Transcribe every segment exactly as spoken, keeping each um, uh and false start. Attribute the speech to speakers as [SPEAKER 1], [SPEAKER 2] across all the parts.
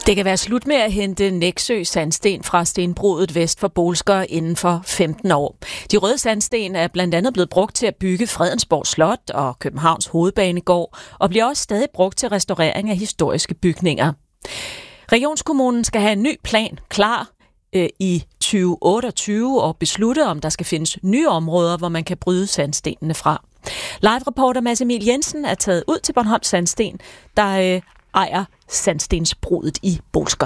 [SPEAKER 1] Det kan være slut med at hente Nexø sandsten fra stenbrudet vest for Bolsker inden for femten år. De røde sandsten er blandt andet blevet brugt til at bygge Fredensborg Slot og Københavns Hovedbanegård, og bliver også stadig brugt til restaurering af historiske bygninger. Regionskommunen skal have en ny plan klar øh, i tyve otteogtyve og beslutte, om der skal findes nye områder, hvor man kan bryde sandstenene fra. Live-reporter Mads Emil Jensen er taget ud til Bornholms Sandsten, der øh, ejer sandstensbrudet i Bolsker.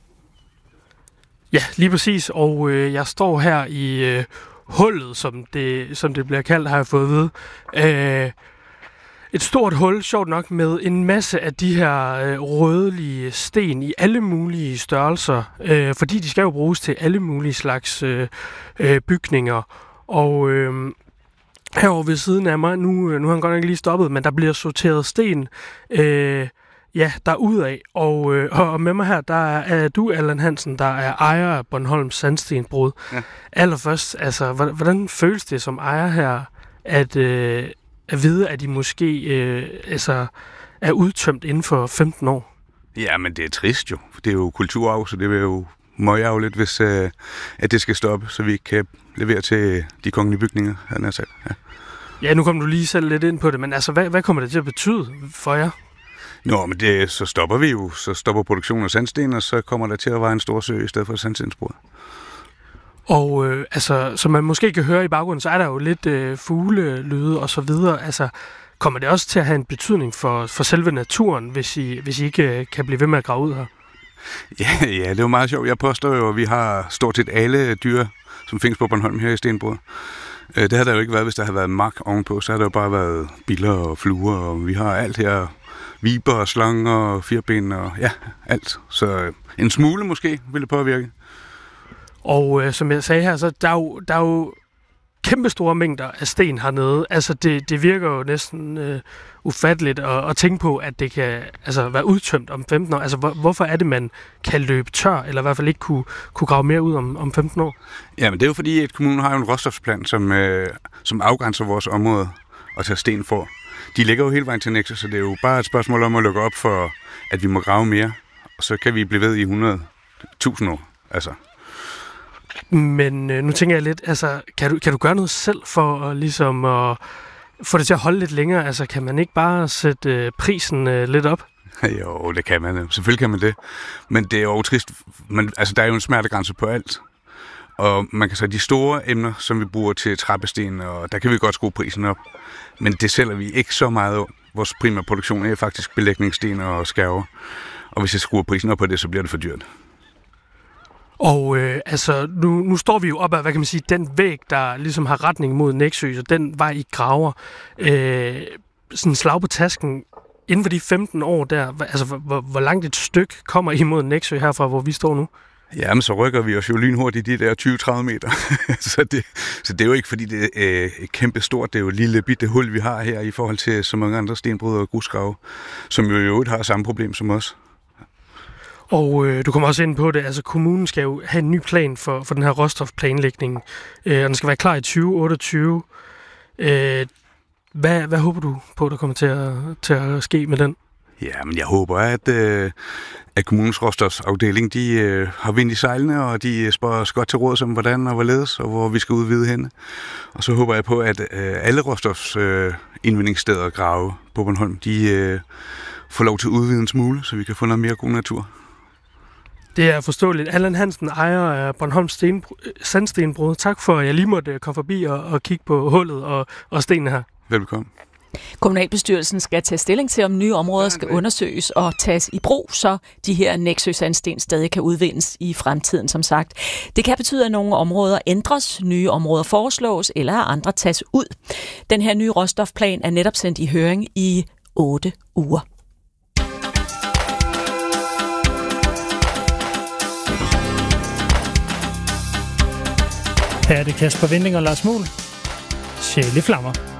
[SPEAKER 2] Ja, lige præcis, og øh, jeg står her i øh, hullet, som det, som det bliver kaldt, har jeg fået at vide. Øh, et stort hul, sjovt nok, med en masse af de her øh, rødlige sten i alle mulige størrelser, øh, fordi de skal jo bruges til alle mulige slags øh, øh, bygninger. Og øh, herovre ved siden af mig, nu, nu har han godt nok lige stoppet, men der bliver sorteret sten øh, ja, derudad. Og, øh, og med mig her, der er, er du, Allan Hansen, der er ejer af Bornholms Sandstenbrud. Ja. Allerførst, altså, hvordan føles det som ejer her, at, øh, at vide, at I måske øh, altså, er udtømt inden for femten år?
[SPEAKER 3] Ja, men det er trist jo. Det er jo kulturarv, så det vil jo møgærgerligt, hvis øh, at det skal stoppe, så vi ikke kan levere til de kongelige bygninger, han har sagt. Ja.
[SPEAKER 2] Ja, nu kom du lige selv lidt ind på det, men altså, hvad, hvad kommer det til at betyde for jer?
[SPEAKER 3] Nå, men det, så stopper vi jo. Så stopper produktionen af sandsten, og så kommer der til at være en stor sø i stedet for sandstensbrud.
[SPEAKER 2] Og øh, altså, som man måske kan høre i baggrunden, så er der jo lidt øh, fuglelyde og så videre. Altså, kommer det også til at have en betydning for, for selve naturen, hvis I, hvis I ikke øh, kan blive ved med at grave ud her?
[SPEAKER 3] Ja, ja, det er jo meget sjovt. Jeg påstår jo, at vi har stort set alle dyr, som findes på Bornholm her i stenbrud. Det havde der jo ikke været, hvis der havde været mark ovenpå. Så havde der jo bare været biller og fluer, og vi har alt her. Viber, slanger, firben og ja, alt. Så en smule måske ville påvirke.
[SPEAKER 2] Og øh, som jeg sagde her, så der er jo, der er jo kæmpe store mængder af sten hernede. Altså det, det virker jo næsten øh, ufatteligt at, at tænke på, at det kan altså, være udtømt om femten år. Altså hvor, hvorfor er det, man kan løbe tør, eller i hvert fald ikke kunne, kunne grave mere ud om, om femten år?
[SPEAKER 3] Jamen det er jo fordi, at kommunen har en råstofsplan, som, øh, som afgrænser vores område og tager sten for. De ligger jo hele vejen til Nexø, så det er jo bare et spørgsmål om at lukke op for, at vi må grave mere. Og så kan vi blive ved i hundrede tusind år. Altså.
[SPEAKER 2] Men øh, nu tænker jeg lidt, altså, kan du, kan du gøre noget selv for at, ligesom, at få det til at holde lidt længere? Altså, kan man ikke bare sætte øh, prisen øh, lidt op?
[SPEAKER 3] Jo, det kan man. Selvfølgelig kan man det. Men det er jo trist. Men, altså, der er jo en smertegrænse på alt. Og man kan sige, de store emner, som vi bruger til trappesten, og der kan vi godt skrue prisen op. Men det sælger vi ikke så meget af. Vores primære produktion er faktisk belægningssten og skærver. Og hvis jeg skruer prisen op på det, så bliver det for dyrt.
[SPEAKER 2] Og øh, altså, nu, nu står vi jo op ad, hvad kan man sige, den væg, der ligesom har retning mod Nexø, så den vej I graver. Øh, sådan en slag på tasken, inden for de femten år der, altså hvor, hvor langt et stykke kommer I mod Nexø herfra, hvor vi står nu?
[SPEAKER 3] Jamen, så rykker vi os jo lynhurtigt de der tyve til tredive meter. så, det, så det er jo ikke, fordi det er øh, kæmpe stort. Det er jo et lille bitte hul, vi har her i forhold til så mange andre stenbrud og grusgrave, som jo i øvrigt har samme problem som os.
[SPEAKER 2] Og øh, du kommer også ind på det, altså kommunen skal jo have en ny plan for, for den her råstofplanlægning, øh, og den skal være klar i tyve otteogtyve. Øh, hvad, hvad håber du på, der kommer til at, til at ske med den?
[SPEAKER 3] Ja, men jeg håber, at, øh, at kommunens råstofsafdeling, de øh, har vind i sejlene, og de spørger os godt til råd om, hvordan og hvorledes, og hvor vi skal udvide henne. Og så håber jeg på, at øh, alle råstofsindvindingssteder og grave på Bornholm, de øh, får lov til at udvide en smule, så vi kan få noget mere god natur.
[SPEAKER 2] Det er forståeligt. Allan Hansen, ejer af Bornholms Sandstenbrud. Tak for, at jeg lige måtte komme forbi og, og kigge på hullet og, og stenene her.
[SPEAKER 3] Velbekomme.
[SPEAKER 1] Kommunalbestyrelsen skal tage stilling til, om nye områder skal undersøges og tages i brug, så de her Nexø sandsten stadig kan udvindes i fremtiden, som sagt. Det kan betyde, at nogle områder ændres, nye områder foreslås, eller andre tages ud. Den her nye råstofplan er netop sendt i høring i otte uger.
[SPEAKER 4] Her er det Kasper Winding og Lars Muhl. Sjæle flammer.